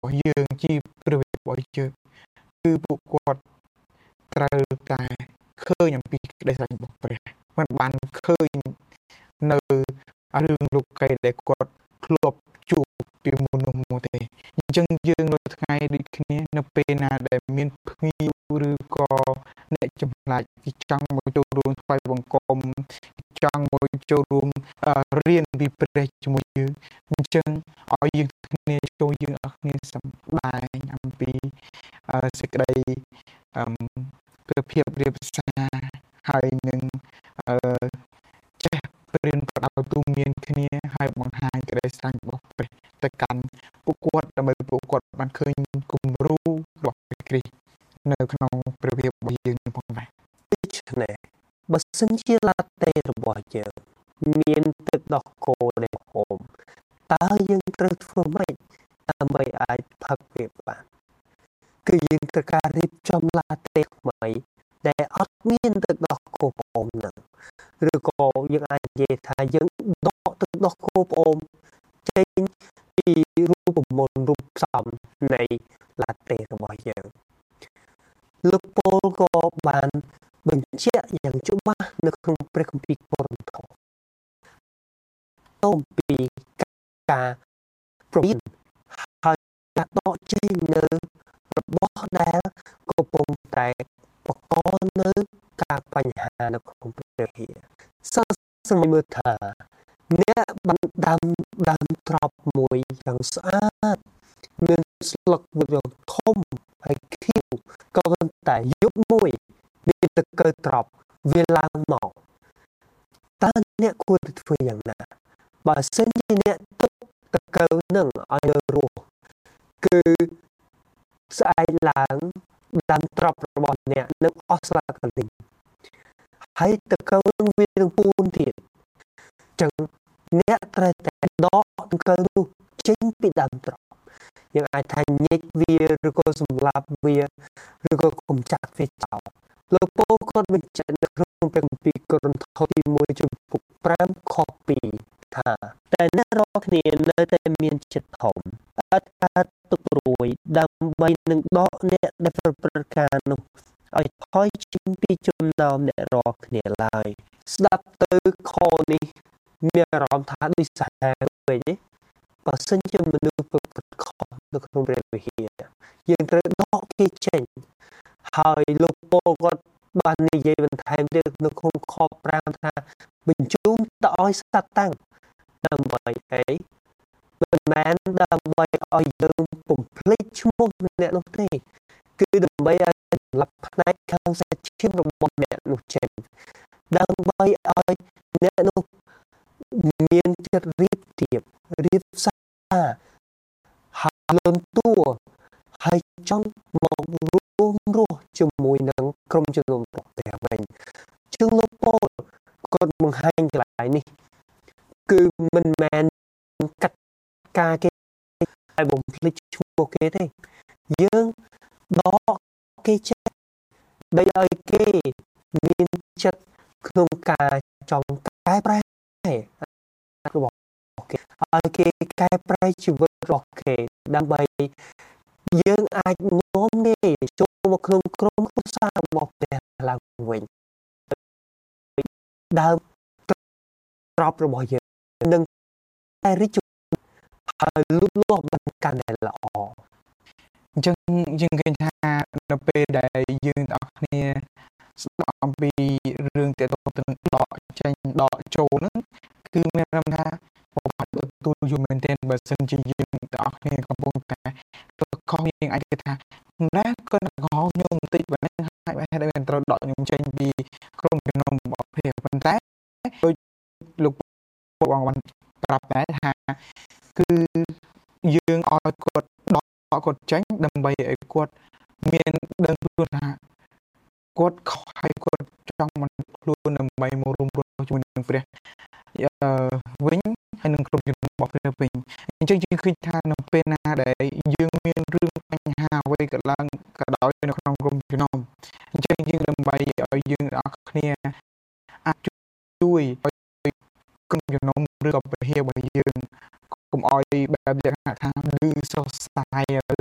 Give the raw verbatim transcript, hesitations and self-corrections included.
របស់យើងជាព្រះវិរបស់យើងគឺពួកគាត់ត្រូវតែឃើញអំពីក្តីស្រឡាញ់របស់ព្រះមិនបានឃើញនៅរឿងលោកីដែលគាត់ធ្លាប់ជួបពីមុននោះមកទេអញ្ចឹងយើងនៅថ្ងៃដូចគ្នានៅពេលណាដែលមានភ្ញៀវឬក៏អ្នកចម្លាច់គេចង់មកចូលរួមថ្វាយបង្គំចង់មកចូលរួមរៀនពីព្រះជាមួយយើងអញ្ចឹងឲ្យយើងគ្នាចូលយើងអរគ្នាសម្ដែងអំពីសេចក្តីអឺព្រះភាពរៀបសារហើយនឹងអឺចេះព្រៀនប្រដៅទូមានគ្នាហើយបង្ហាញក្តីស្រឡាញ់របស់ព្រះទៅកាន់ពួកគាត់ដើម្បីពួកគាត់បានឃើញគំរូរបស់ព្រះគ្រីស្ទនៅក្នុងព្រះវិហាររបស់យើងផងដែរដូច្នេះបើសិនជាឡាតេរបស់យើងមានទឹកដោះគោដែលហូមតើយើងត្រូវធ្វើម៉េចដើម្បីអាចផឹកវាបានគឺយើងត្រូវការរៀបចំឡាតេថ្មីដែលអត់មានទឹកដោះគោផ្អូមនឹងឬក៏យើងអាចនិយាយថាយើងដកទឹកដោះគោផ្អូមចេញពីរូបមន្តរូបផ្សំនៃឡាតេរបស់យើងលោកប៉ូលក៏បានបញ្ជាក់យ៉ាងច្បាស់នៅក្នុងព្រះគម្ពីរកូរិនថូសអំពីការប្រមានហើយការដកចេញនៅរបស់ដែលកំពុងតែបង្កនៅការបញ្ហានៅក្នុងព្រះវិហារសិស្សសង្ឃមើលថាអ្នកបានដាំដើមត្រប់មួយយ៉ាងស្អាតមានស្លឹកវាយ៉ាងធំហើយខៀវក៏ប៉ុន្តែយប់មួយមានទឹកកើត្រប់វាឡើងមកតើអ្នកគួរតែធ្វើយ៉ាងណាបើសិនជាអ្នកទុកទឹកកើនឹងឲ្យនៅរស់គឺស្អែកឡើងដើមត្រប់របស់អ្នកនឹងអស់ស្លាកកលិញហើយទឹកកើនឹងវានឹងពួនទៀតចឹងអ្នកត្រូវតែដកទឹកកើនោះចេញពីដើមត្រប់យើងអាចថាញែកវាឬក៏សម្លាប់វាឬក៏កំចាត់វាចោលលោកពោលគាត់បញ្ជាក់នៅក្នុងព្រះគម្ពីរកូរិនថូសទីមួយចំពុកប្រាំខពីរថាតែអ្នករាល់គ្នានៅតែមានចិត្តធំអត់កើតទុកព្រួយដើម្បីនឹងដកអ្នកដែលប្រព្រឹត្តការនោះឲ្យថយចេញពីចំណោមអ្នករាល់គ្នាឡើយស្ដាប់ទៅខនេះមានអារម្មណ៍ថាដូចសាហាវពេកទេបើសិនជាមនុស្សប្រព្រឹត្តខុសនៅក្នុងព្រះវិហារយើងត្រូវដកគេចេញហើយលោកពោលគាត់បាននិយាយបន្ថែមទៀតនៅក្នុងខប្រាំថាបញ្ជូនទៅឲ្យសត្វតាំងដើម្បីអីមិនមែនដើម្បីឲ្យយើងបំភ្លេចឈ្មោះអ្នកនោះទេគឺដើម្បីឲ្យសម្លាប់ផ្នែកខាងសាច់ឈាមរបស់អ្នកនោះចេញដើម្បីឲ្យអ្នកនោះមានចិត្តរៀបទៀបរៀបសារហើយលន់តួហើយចង់មករួមរស់ជាមួយនឹងក្រុមជំនុំរបស់ព្រះវិញជាងលោកពោលគាត់បង្ហាញកន្លែងនេះគឺមិនមែនកាត់ការគេឲ្យបំភ្លេចឈ្មោះគេទេយើងដកគេចេញដើម្បីឲ្យគេមានចិត្តក្នុងការចង់កែប្រែរបស់គេឲ្យគេកែប្រែជីវិតរបស់គេដើម្បីយើងអាចនាំគេចូលមកក្នុងក្រុមគ្រួសាររបស់ព្រះឡើងវិញដើមទ្រព្យរបស់យើងនឹងតែរីកចម្រើនហើយលូតលាស់បានកាន់តែល្អអញ្ចឹងយើងឃើញថានៅពេលដែលយើងទាំងអស់គ្នាស្ដាប់អំពីរឿងទាក់ទងទៅនឹងដកចេញដកចូលហ្នឹងគឺមានអារម្មណ៍ថាប្រវត្តិទូលយូរមែនទែនបើសិនជាយើងទាំងអស់គ្នាកំពុងតែធ្វើខុសយើងអាចគិតថាណាគាត់កំហុសខ្ញុំបន្តិចប៉ុណ្ណឹងហើយហេតុអីមិនត្រូវដកខ្ញុំចេញពីក្រុមជំនុំរបស់ព្រះប៉ុន្តែដូចលោកបងបានប្រាប់ដែរថាគឺយើងឲ្យគាត់ដកគាត់ចេញដើម្បីឲ្យគាត់មានដឹងខ្លួនថាគាត់ខុសហើយគាត់ចង់មិនខ្លួនដើម្បីមករួមរស់ជាមួយនឹងព្រះវិញហើយនឹងក្រុមជំនុំរបស់ព្រះវិញអញ្ចឹងយើងឃើញថានៅពេលណាដែលយើងមានរឿងបញ្ហាអ្វីក៏ឡើងក៏ដោយនៅក្នុងក្រុមជំនុំអញ្ចឹងយើងដើម្បីឲ្យយើងទាំងអស់គ្នាអាចជួយឲ្យក្រុមជំនុំឬក៏ពហិរបស់យើងកុំឲ្យបែបយ៉ាងថាឌឺសោះសាយ